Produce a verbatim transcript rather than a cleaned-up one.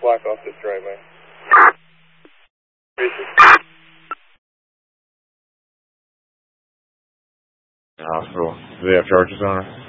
block off this driveway. Hospital. Do they have charges on her?